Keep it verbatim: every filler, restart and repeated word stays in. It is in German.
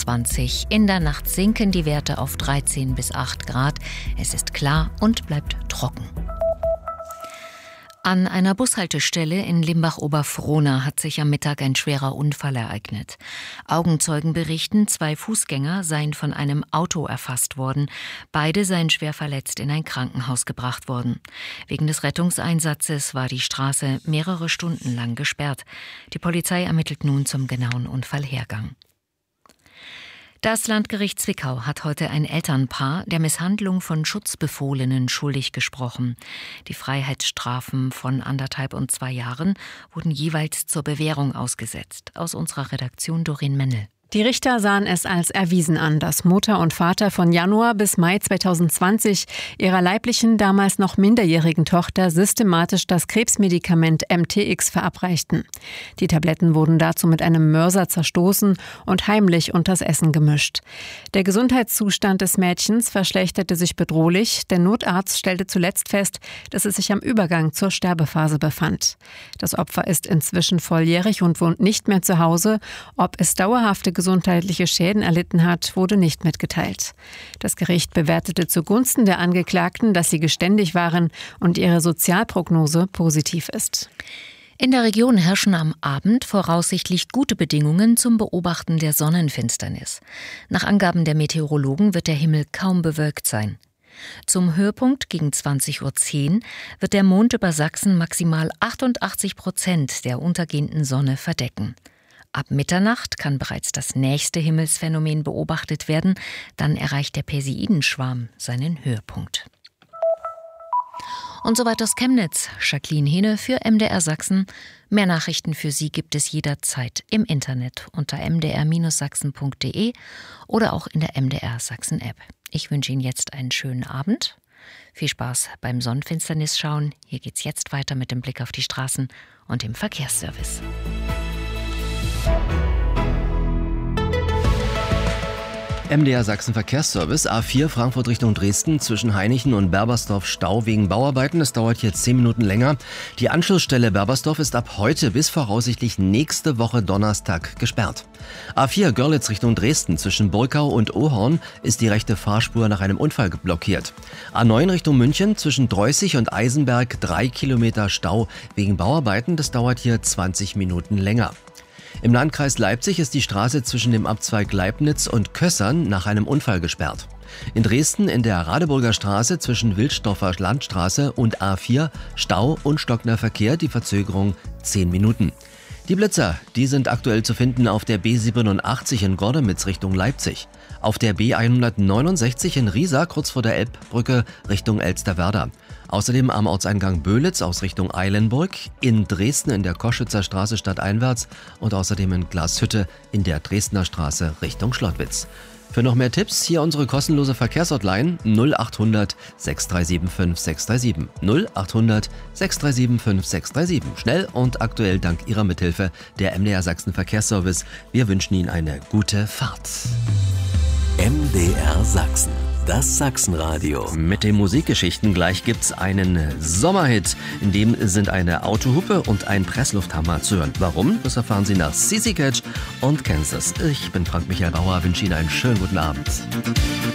einundzwanzig. In der Nacht sinken die Werte auf dreizehn bis acht Grad. Es ist klar und bleibt trocken. An einer Bushaltestelle in Limbach-Oberfrohna hat sich am Mittag ein schwerer Unfall ereignet. Augenzeugen berichten, zwei Fußgänger seien von einem Auto erfasst worden. Beide seien schwer verletzt in ein Krankenhaus gebracht worden. Wegen des Rettungseinsatzes war die Straße mehrere Stunden lang gesperrt. Die Polizei ermittelt nun zum genauen Unfallhergang. Das Landgericht Zwickau hat heute ein Elternpaar der Misshandlung von Schutzbefohlenen schuldig gesprochen. Die Freiheitsstrafen von anderthalb und zwei Jahren wurden jeweils zur Bewährung ausgesetzt. Aus unserer Redaktion Doreen Mennel. Die Richter sahen es als erwiesen an, dass Mutter und Vater von Januar bis Mai zweitausendzwanzig ihrer leiblichen, damals noch minderjährigen Tochter systematisch das Krebsmedikament M T X verabreichten. Die Tabletten wurden dazu mit einem Mörser zerstoßen und heimlich unters Essen gemischt. Der Gesundheitszustand des Mädchens verschlechterte sich bedrohlich. Der Notarzt stellte zuletzt fest, dass es sich am Übergang zur Sterbephase befand. Das Opfer ist inzwischen volljährig und wohnt nicht mehr zu Hause. Ob es dauerhafte gesundheitliche Schäden erlitten hat, wurde nicht mitgeteilt. Das Gericht bewertete zugunsten der Angeklagten, dass sie geständig waren und ihre Sozialprognose positiv ist. In der Region herrschen am Abend voraussichtlich gute Bedingungen zum Beobachten der Sonnenfinsternis. Nach Angaben der Meteorologen wird der Himmel kaum bewölkt sein. Zum Höhepunkt gegen zwanzig Uhr zehn wird der Mond über Sachsen maximal achtundachtzig Prozent der untergehenden Sonne verdecken. Ab Mitternacht kann bereits das nächste Himmelsphänomen beobachtet werden. Dann erreicht der Perseidenschwarm seinen Höhepunkt. Und soweit aus Chemnitz, Jacqueline Hene für M D R Sachsen. Mehr Nachrichten für Sie gibt es jederzeit im Internet unter m d r Bindestrich sachsen punkt d e oder auch in der M D R Sachsen App. Ich wünsche Ihnen jetzt einen schönen Abend. Viel Spaß beim Sonnenfinsternis schauen. Hier geht's jetzt weiter mit dem Blick auf die Straßen und dem Verkehrsservice. M D R Sachsen Verkehrsservice, A vier Frankfurt Richtung Dresden, zwischen Hainichen und Berbersdorf Stau wegen Bauarbeiten. Das dauert hier zehn Minuten länger. Die Anschlussstelle Berbersdorf ist ab heute bis voraussichtlich nächste Woche Donnerstag gesperrt. A vier Görlitz Richtung Dresden, zwischen Burgau und Ohorn ist die rechte Fahrspur nach einem Unfall blockiert. A neun Richtung München, zwischen Dreußig und Eisenberg drei Kilometer Stau wegen Bauarbeiten. Das dauert hier zwanzig Minuten länger. Im Landkreis Leipzig ist die Straße zwischen dem Abzweig Leibnitz und Kössern nach einem Unfall gesperrt. In Dresden in der Radeburger Straße zwischen Wildstoffer Landstraße und A vier Stau und stockender Verkehr, die Verzögerung zehn Minuten. Die Blitzer, die sind aktuell zu finden auf der B siebenundachtzig in Gordemitz Richtung Leipzig, auf der B hundertneunundsechzig in Riesa kurz vor der Elbbrücke Richtung Elsterwerda. Außerdem am Ortseingang Böhlitz aus Richtung Eilenburg, in Dresden in der Koschwitzer Straße stadteinwärts und außerdem in Glashütte in der Dresdner Straße Richtung Schlottwitz. Für noch mehr Tipps hier unsere kostenlose Verkehrshotline null achthundert sechs drei sieben fünf sechs drei sieben. null achthundert sechs drei sieben fünf sechs drei sieben. Schnell und aktuell dank Ihrer Mithilfe der M D R Sachsen Verkehrsservice. Wir wünschen Ihnen eine gute Fahrt. M D R Sachsen. Das Sachsenradio. Mit den Musikgeschichten gleich gibt's einen Sommerhit. In dem sind eine Autohupe und ein Presslufthammer zu hören. Warum? Das erfahren Sie nach C C Catch und Kansas. Ich bin Frank Michael Bauer, wünsche Ihnen einen schönen guten Abend.